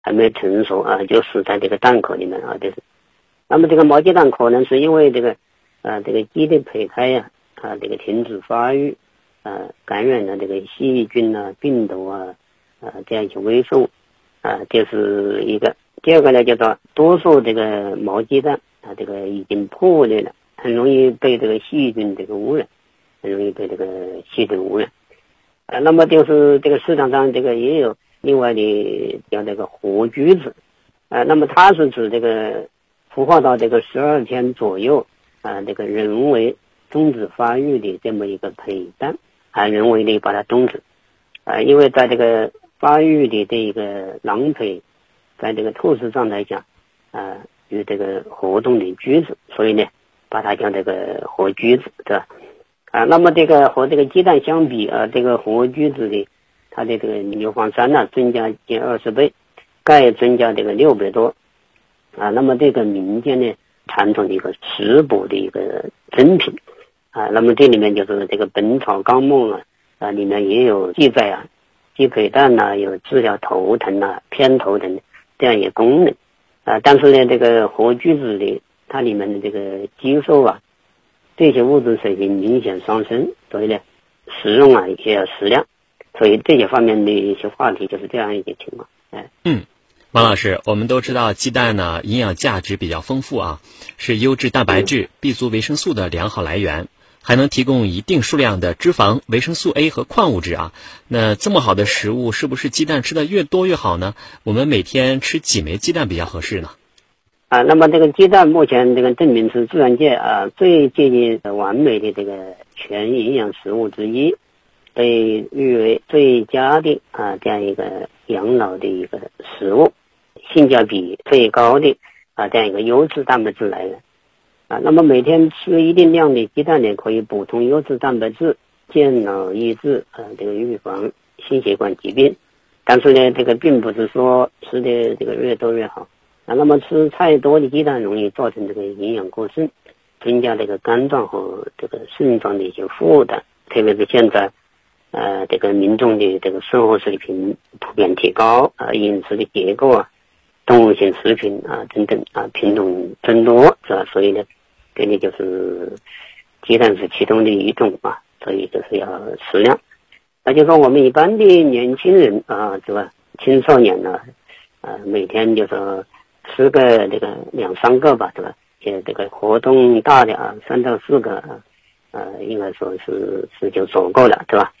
还没成熟啊，就死在这个蛋壳里面啊，就是。那么这个毛鸡蛋可能是因为这个鸡的胚胎呀这个停止发育感染了这个细菌啊、病毒啊这样一些微生物这是一个。第二个呢，叫做多数这个毛鸡蛋这个已经破裂了，很容易被这个细菌这个污染，很容易被这个细菌污染那么就是这个市场上这个也有另外的叫这个活橘子那么它是指这个孵化到这个12天左右这个人为终止发育的这么一个胚蛋人为的把它终止因为在这个发育的这一个囊胚在这个透视上来讲与这个活动的橘子，所以呢把它叫这个活橘子，对吧那么这个和这个鸡蛋相比这个活橘子的它的这个硫磺酸增加近20倍，钙增加这个6倍多那么这个民间呢传统的一个食补的一个珍品那么这里面就是这个本草纲目里面也有记载鸡胚蛋有治疗头疼偏头疼这样一个功能但是呢这个活橘子的它里面的这个激素这些物质水平明显上升，所以呢食用也要适量，所以这些方面的一些话题就是这样一些情况王老师，我们都知道鸡蛋呢营养价值比较丰富是优质蛋白质、B 族维生素的良好来源，还能提供一定数量的脂肪、维生素 A 和矿物质那这么好的食物，是不是鸡蛋吃的越多越好呢？我们每天吃几枚鸡蛋比较合适呢？ 那么这个鸡蛋目前这个证明是自然界最接近完美的这个全营养食物之一，被誉为最佳的这样一个养老的一个食物，性价比最高的这样一个优质蛋白质来源那么每天吃一定量的鸡蛋呢，可以补充优质蛋白质，健脑益智这个预防心血管疾病。但是呢这个并不是说吃的这个越多越好那么吃太多的鸡蛋容易造成这个营养过剩，增加这个肝脏和这个肾脏的一些负担，特别是现在这个民众的这个生活水平普遍提高饮食的结构动物性食品等等品种增多是吧？所以呢这里就是鸡蛋是其中的一种所以就是要适量。那就说我们一般的年轻人是吧，青少年每天就是吃个这个2-3个吧，对吧？这个活动大的3到4个应该说是就足够了，对吧？